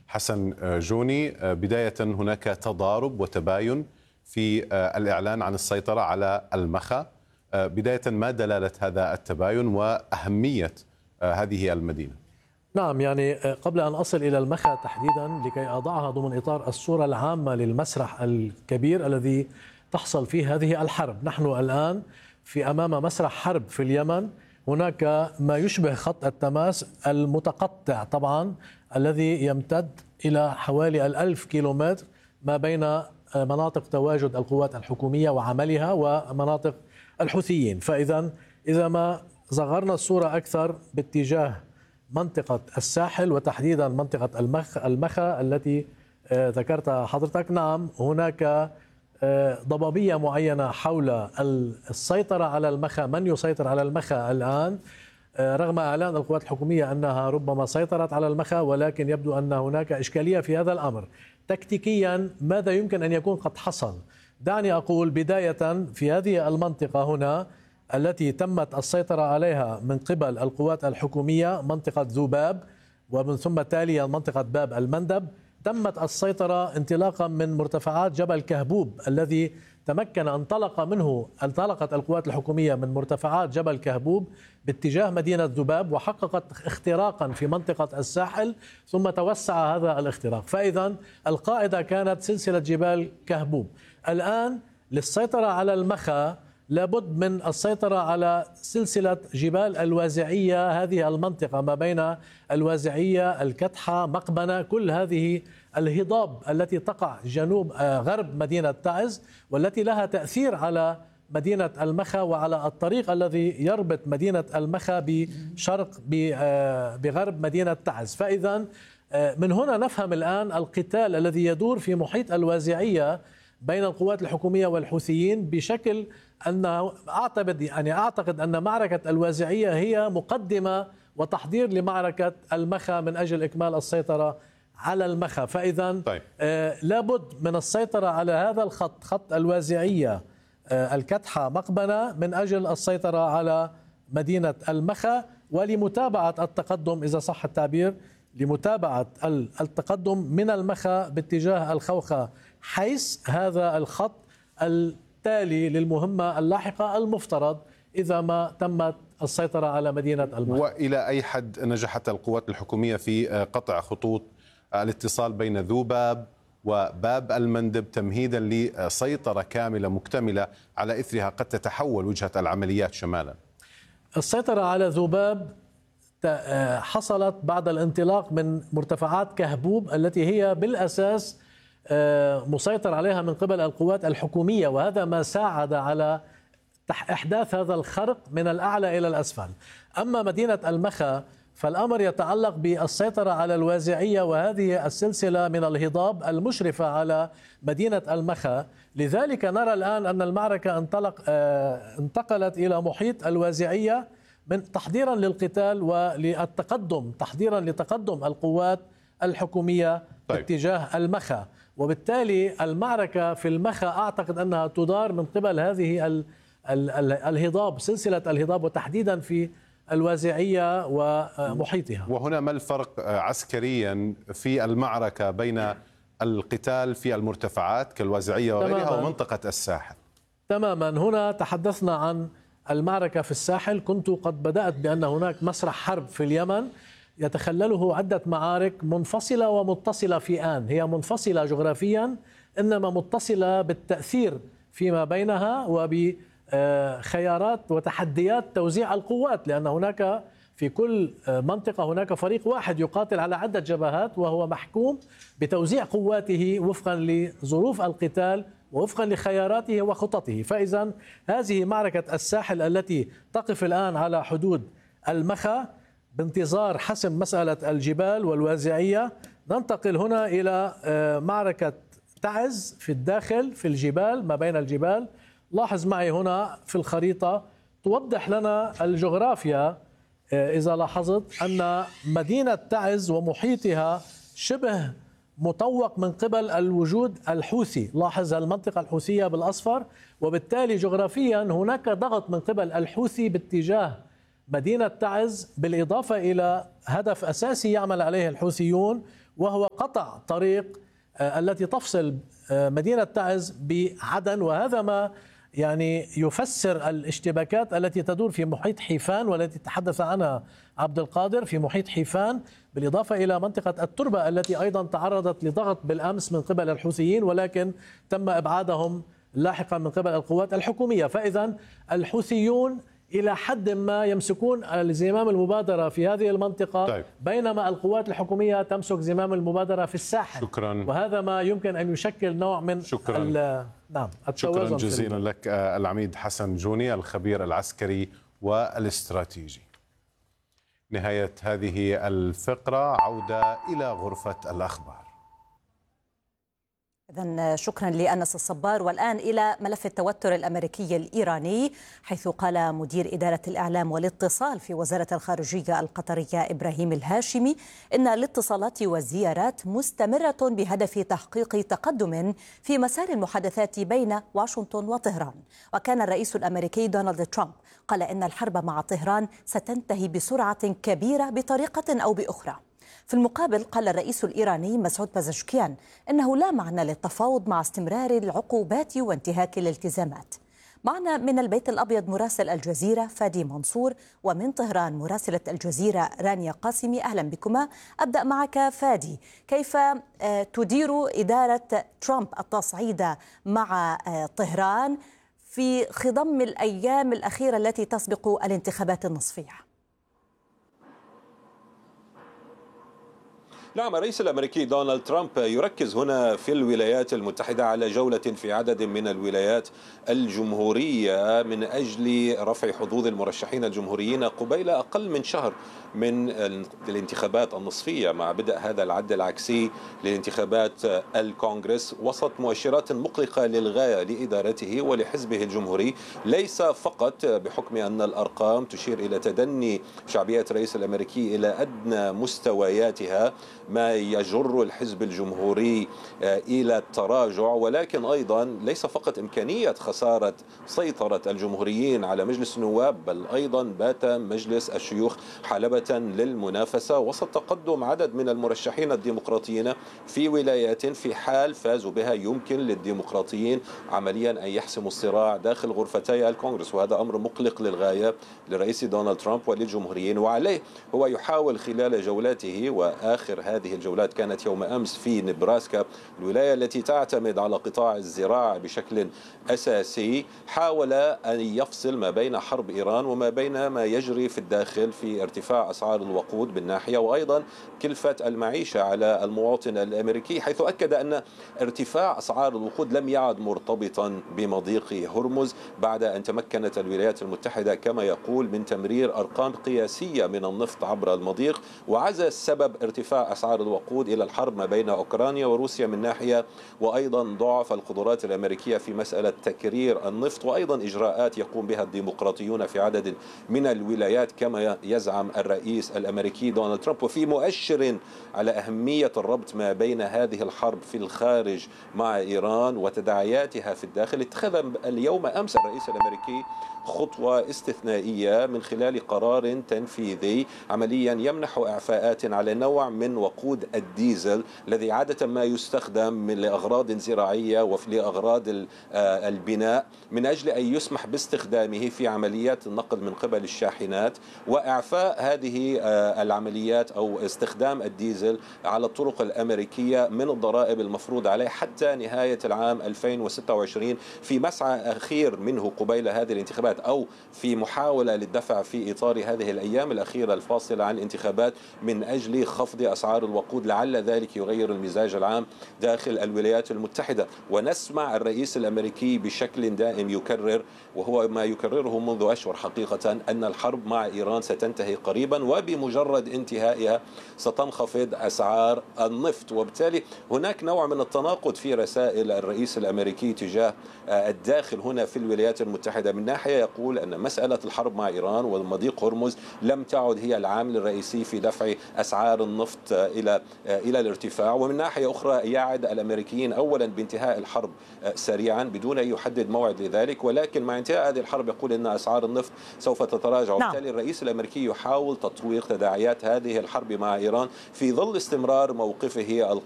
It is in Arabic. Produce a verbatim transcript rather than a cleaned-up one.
حسن جوني، بداية هناك تضارب وتباين في الإعلان عن السيطرة على المخا. بداية ما دلالة هذا التباين وأهمية هذه المدينة؟ نعم، يعني قبل أن أصل إلى المخا تحديدا لكي أضعها ضمن إطار الصورة العامة للمسرح الكبير الذي تحصل فيه هذه الحرب. نحن الآن في أمام مسرح حرب في اليمن، هناك ما يشبه خط التماس المتقطع طبعا الذي يمتد إلى حوالي الألف كيلومتر ما بين مناطق تواجد القوات الحكومية وعملها ومناطق الحوثيين. فإذا إذا ما صغرنا الصورة أكثر باتجاه منطقة الساحل وتحديدا منطقة المخ المخا التي ذكرتها حضرتك، نعم هناك ضبابية معينة حول السيطرة على المخا. من يسيطر على المخا الآن؟ رغم إعلان القوات الحكومية أنها ربما سيطرت على المخا، ولكن يبدو أن هناك إشكالية في هذا الأمر. تكتيكيا ماذا يمكن أن يكون قد حصل؟ دعني أقول بداية في هذه المنطقة هنا التي تمت السيطرة عليها من قبل القوات الحكومية، منطقة ذوباب ومن ثم تاليا منطقة باب المندب، تمت السيطرة انطلاقا من مرتفعات جبل كهبوب الذي تمكن انطلق منه انطلقت القوات الحكومية من مرتفعات جبل كهبوب باتجاه مدينة ذوباب وحققت اختراقا في منطقة الساحل، ثم توسع هذا الاختراق. فإذا القاعدة كانت سلسلة جبال كهبوب. الآن للسيطرة على المخا لابد من السيطرة على سلسلة جبال الوازعية، هذه المنطقة ما بين الوازعية، الكتحة، مقبنة، كل هذه الهضاب التي تقع جنوب غرب مدينة تعز والتي لها تأثير على مدينة المخا وعلى الطريق الذي يربط مدينة المخا بشرق بغرب مدينة تعز. فإذا من هنا نفهم الآن القتال الذي يدور في محيط الوازعية بين القوات الحكومية والحوثيين بشكل أنه أعتقد يعني أعتقد أن معركة الوازعية هي مقدمة وتحضير لمعركة المخا من أجل إكمال السيطرة على المخا. فإذا طيب. آه لابد من السيطرة على هذا الخط، خط الوازعية آه الكتحة مقبنة، من أجل السيطرة على مدينة المخا ولمتابعة التقدم إذا صح التعبير، لمتابعة التقدم من المخا باتجاه الخوخة، حيث هذا الخط التالي للمهمة اللاحقة المفترض إذا ما تمت السيطرة على مدينة المخا. وإلى أي حد نجحت القوات الحكومية في قطع خطوط الاتصال بين ذوباب وباب المندب تمهيدا لسيطرة كاملة مكتملة على إثرها قد تتحول وجهة العمليات شمالا؟ السيطرة على ذوباب حصلت بعد الانطلاق من مرتفعات كهبوب التي هي بالأساس مسيطر عليها من قبل القوات الحكومية، وهذا ما ساعد على إحداث هذا الخرق من الأعلى إلى الأسفل. أما مدينة المخا فالأمر يتعلق بالسيطرة على الوازعية وهذه السلسلة من الهضاب المشرفة على مدينة المخا. لذلك نرى الآن أن المعركة انطلق انتقلت إلى محيط الوازعية من تحضيرا للقتال وللتقدم، تحضيرا لتقدم القوات الحكومية طيب. باتجاه المخا، وبالتالي المعركة في المخا أعتقد أنها تدار من قبل هذه ال ال ال الهضاب، سلسلة الهضاب، وتحديدا في الوازعية ومحيطها. وهنا ما الفرق عسكريا في المعركة بين القتال في المرتفعات كالوازعية وغيرها ومنطقة الساحل؟ تماما، هنا تحدثنا عن المعركة في الساحل. كنت قد بدأت بأن هناك مسرح حرب في اليمن يتخلله عدة معارك منفصلة ومتصلة في آن، هي منفصلة جغرافيا إنما متصلة بالتأثير فيما بينها وبخيارات وتحديات توزيع القوات، لأن هناك في كل منطقة هناك فريق واحد يقاتل على عدة جبهات وهو محكوم بتوزيع قواته وفقا لظروف القتال ووفقا لخياراته وخططه. فإذا هذه معركة الساحل التي تقف الآن على حدود المخا بانتظار حسم مسألة الجبال والوازعية. ننتقل هنا إلى معركة تعز في الداخل في الجبال ما بين الجبال. لاحظ معي هنا في الخريطة توضح لنا الجغرافيا إذا لاحظت أن مدينة تعز ومحيطها شبه مطوق من قبل الوجود الحوثي. لاحظ المنطقة الحوثية بالأصفر، وبالتالي جغرافيا هناك ضغط من قبل الحوثي باتجاه مدينة تعز، بالإضافة إلى هدف أساسي يعمل عليه الحوثيون وهو قطع طريق التي تفصل مدينة تعز بعدن، وهذا ما يعني يفسر الاشتباكات التي تدور في محيط حيفان والتي تحدث عنها عبد القادر في محيط حيفان، بالإضافة إلى منطقة التربة التي أيضا تعرضت لضغط بالأمس من قبل الحوثيين، ولكن تم إبعادهم لاحقا من قبل القوات الحكومية. فإذا الحوثيون إلى حد ما يمسكون زمام المبادرة في هذه المنطقة، طيب. بينما القوات الحكومية تمسك زمام المبادرة في الساحل. شكرا. وهذا ما يمكن أن يشكل نوع من شكرا. نعم شكرا جزيلا لك العميد حسن جوني الخبير العسكري والاستراتيجي. نهاية هذه الفقرة، عودة إلى غرفة الأخبار. إذن شكرا لأنس الصبار. والآن إلى ملف التوتر الأمريكي الإيراني، حيث قال مدير إدارة الإعلام والاتصال في وزارة الخارجية القطرية إبراهيم الهاشمي إن الاتصالات والزيارات مستمرة بهدف تحقيق تقدم في مسار المحادثات بين واشنطن وطهران. وكان الرئيس الأمريكي دونالد ترامب قال إن الحرب مع طهران ستنتهي بسرعة كبيرة بطريقة أو بأخرى. في المقابل قال الرئيس الإيراني مسعود بازشكيان إنه لا معنى للتفاوض مع استمرار العقوبات وانتهاك الالتزامات. معنا من البيت الأبيض مراسل الجزيرة فادي منصور، ومن طهران مراسلة الجزيرة رانيا قاسمي. أهلا بكما. أبدأ معك فادي، كيف تدير إدارة ترامب التصعيد مع طهران في خضم الأيام الأخيرة التي تسبق الانتخابات النصفية؟ نعم، الرئيس الأمريكي دونالد ترامب يركز هنا في الولايات المتحدة على جولة في عدد من الولايات الجمهورية من أجل رفع حظوظ المرشحين الجمهوريين قبيل أقل من شهر من الانتخابات النصفية، مع بدء هذا العد العكسي لانتخابات الكونغرس، وسط مؤشرات مقلقة للغاية لإدارته ولحزبه الجمهوري، ليس فقط بحكم أن الأرقام تشير إلى تدني شعبية الرئيس الأمريكي إلى أدنى مستوياتها، ما يجر الحزب الجمهوري إلى التراجع، ولكن أيضا ليس فقط إمكانية خسارة سيطرة الجمهوريين على مجلس النواب، بل أيضا بات مجلس الشيوخ حلبة للمنافسة وسط تقدم عدد من المرشحين الديمقراطيين في ولايات في حال فازوا بها يمكن للديمقراطيين عمليا أن يحسموا الصراع داخل غرفتي الكونغرس. وهذا أمر مقلق للغاية للرئيس دونالد ترامب وللجمهوريين، وعليه هو يحاول خلال جولاته، وآخر هذه الجولات كانت يوم أمس في نبراسكا، الولاية التي تعتمد على قطاع الزراعة بشكل أساسي، حاول أن يفصل ما بين حرب إيران وما بين ما يجري في الداخل في ارتفاع أسعار الوقود بالناحية، وأيضا كلفة المعيشة على المواطن الأمريكي، حيث أكد أن ارتفاع أسعار الوقود لم يعد مرتبطا بمضيق هرمز بعد أن تمكنت الولايات المتحدة كما يقول من تمرير أرقام قياسية من النفط عبر المضيق، وعزى السبب ارتفاع أسعار الوقود إلى الحرب ما بين أوكرانيا وروسيا من ناحية، وأيضا ضعف القدرات الأمريكية في مسألة تكرير النفط، وأيضا إجراءات يقوم بها الديمقراطيون في عدد من الولايات كما يزعم الرئيس الأمريكي دونالد ترامب. وفي مؤشر على أهمية الربط ما بين هذه الحرب في الخارج مع إيران وتداعياتها في الداخل، اتخذ اليوم أمس الرئيس الأمريكي خطوة استثنائية من خلال قرار تنفيذي عمليا يمنح إعفاءات على نوع من وقود الديزل الذي عادة ما يستخدم لأغراض زراعية ولأغراض البناء، من أجل أن يسمح باستخدامه في عمليات النقل من قبل الشاحنات، وإعفاء هذه العمليات أو استخدام الديزل على الطرق الأمريكية من الضرائب المفروض عليه حتى نهاية العام ألفين وستة وعشرين، في مسعى أخير منه قبيل هذه الانتخابات، أو في محاولة للدفع في إطار هذه الأيام الأخيرة الفاصلة عن الانتخابات من أجل خفض أسعار الوقود، لعل ذلك يغير المزاج العام داخل الولايات المتحدة. ونسمع الرئيس الأمريكي بشكل دائم يكرر، وهو ما يكرره منذ أشهر حقيقة، أن الحرب مع إيران ستنتهي قريبا، وبمجرد انتهائها ستنخفض أسعار النفط. وبالتالي هناك نوع من التناقض في رسائل الرئيس الأمريكي تجاه الداخل هنا في الولايات المتحدة. من ناحية يقول أن مسألة الحرب مع إيران ومضيق هرمز لم تعد هي العامل الرئيسي في دفع أسعار النفط إلى إلى الارتفاع، ومن ناحية أخرى يعد الأمريكيين أولا بانتهاء الحرب سريعا بدون أن يحدد موعد لذلك، ولكن مع انتهاء هذه الحرب يقول أن أسعار النفط سوف تتراجع. وبالتالي الرئيس الأمريكي يحاول تطويق تداعيات هذه الحرب مع إيران في ظل استمرار موقفه